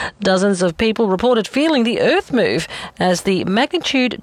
Dozens of people reported feeling the earth move as the magnitude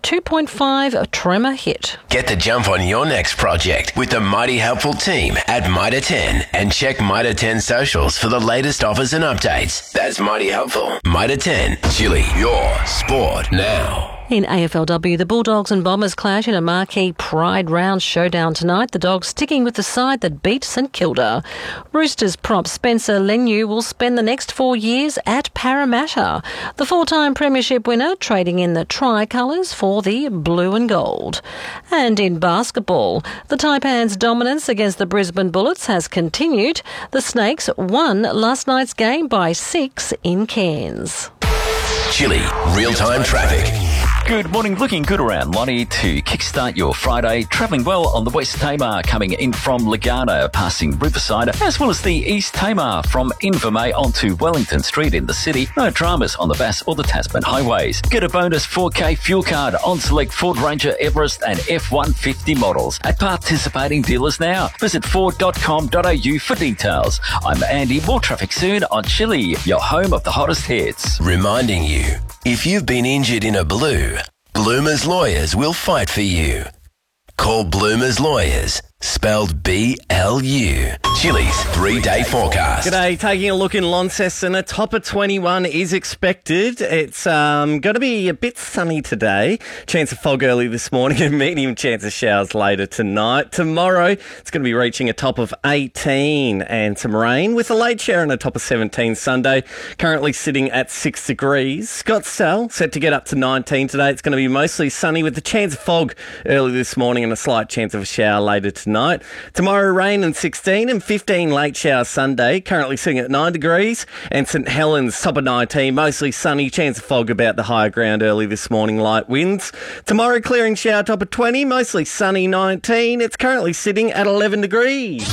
2.5 tremor hit. Get the jump on your next project with the Mighty Helpful team at Mitre 10 and check Mitre 10 socials for the latest offers and updates. That's Mighty Helpful. Mitre 10, Chili, your sport now. In AFLW, the Bulldogs and Bombers clash in a marquee Pride Round showdown tonight. The Dogs sticking with the side that beat St Kilda. Roosters prop Spencer Leniu will spend the next 4 years at Parramatta. The four-time premiership winner trading in the tricolours for the blue and gold. And in basketball, the Taipans' dominance against the Brisbane Bullets has continued. The Snakes won last night's game by 6 in Cairns. Chili, real-time traffic. Good morning. Looking good around Lonnie to kickstart your Friday. Travelling well on the West Tamar coming in from Lagana, passing Riverside, as well as the East Tamar from Invermay onto Wellington Street in the city. No dramas on the Bass or the Tasman highways. Get a bonus 4K fuel card on select Ford Ranger, Everest and F-150 models at participating dealers now. Visit ford.com.au for details. I'm Andy. More traffic soon on Chili, your home of the hottest hits. Reminding you, if you've been injured in a blue, Bloomers Lawyers will fight for you. Call Bloomers Lawyers, spelled B-L-U. Chili's 3-day forecast. G'day, taking a look in Launceston. A top of 21 is expected. It's going to be a bit sunny today. Chance of fog early this morning and medium chance of showers later tonight. Tomorrow, it's going to be reaching a top of 18 and some rain with a late shower and a top of 17 Sunday. Currently sitting at 6 degrees. Scottsdale set to get up to 19 today. It's going to be mostly sunny with a chance of fog early this morning and a slight chance of a shower later tonight. Tomorrow, rain and 16 and 15 late shower Sunday. Currently sitting at 9 degrees. And St Helens, top of 19, mostly sunny. Chance of fog about the higher ground early this morning, light winds. Tomorrow, clearing shower, top of 20, mostly sunny, 19. It's currently sitting at 11 degrees.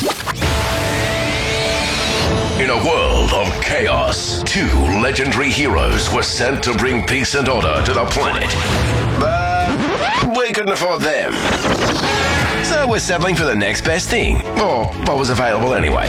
In a world of chaos, 2 legendary heroes were sent to bring peace and order to the planet. But we couldn't afford them. So we're settling for the next best thing, or what was available anyway.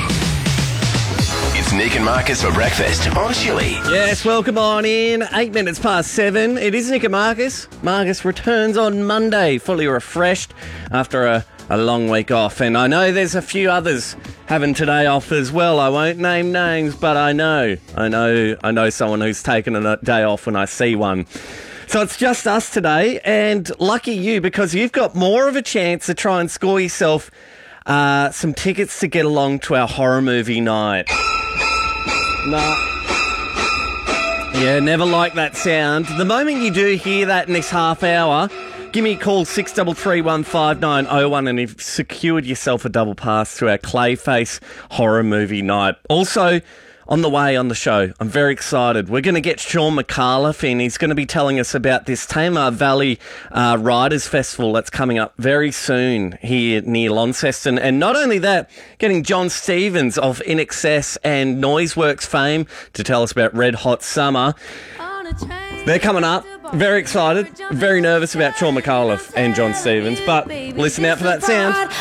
It's Nick and Marcus for breakfast on Chili. Yes, welcome on in. 8 minutes past 7. It is Nick and Marcus. Marcus returns on Monday, fully refreshed after a long week off. And I know there's a few others having today off as well. I won't name names, but I know someone who's taken a day off when I see one. So it's just us today, and lucky you, because you've got more of a chance to try and score yourself some tickets to get along to our horror movie night. Yeah, never like that sound. The moment you do hear that in this half hour, give me a call, 63315901, and you've secured yourself a double pass to our Clayface horror movie night. Also, on the way on the show, I'm very excited. We're going to get Sean McAuliffe in. He's going to be telling us about this Tamar Valley Riders Festival that's coming up very soon here near Launceston. And not only that, getting John Stevens of In Excess and Noiseworks fame to tell us about Red Hot Summer. They're coming up. Very excited. Very nervous about Sean McAuliffe and John Stevens. But listen out for that sound.